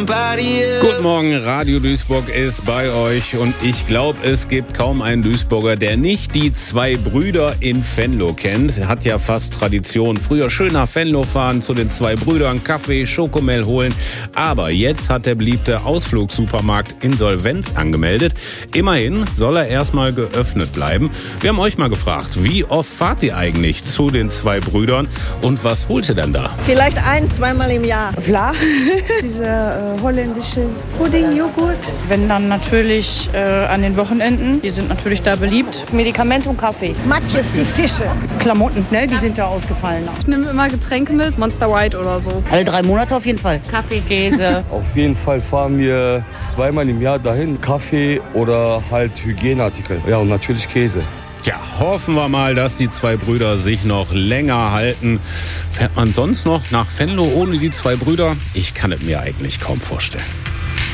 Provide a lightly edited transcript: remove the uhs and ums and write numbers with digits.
somebody else. Guten Morgen, Radio Duisburg ist bei euch und ich glaube, es gibt kaum einen Duisburger, der nicht die zwei Brüder in Venlo kennt. Hat ja fast Tradition. Früher schön nach Venlo fahren, zu den zwei Brüdern Kaffee, Schokomel holen. Aber jetzt hat der beliebte Ausflugssupermarkt Insolvenz angemeldet. Immerhin soll er erstmal geöffnet bleiben. Wir haben euch mal gefragt, wie oft fahrt ihr eigentlich zu den zwei Brüdern und was holt ihr denn da? Vielleicht zweimal im Jahr. Vla, diese holländische Pudding-Joghurt. Wenn dann natürlich an den Wochenenden, die sind natürlich da beliebt. Medikament und Kaffee. Matjes, die Fische. Klamotten, ne, die sind da ausgefallen. Ich nehme immer Getränke mit, Monster White oder so. Alle 3 Monate auf jeden Fall. Kaffee, Käse. Auf jeden Fall fahren wir zweimal im Jahr dahin. Kaffee oder halt Hygieneartikel. Ja, und natürlich Käse. Tja, hoffen wir mal, dass die zwei Brüder sich noch länger halten. Fährt man sonst noch nach Venlo ohne die zwei Brüder? Ich kann es mir eigentlich kaum vorstellen.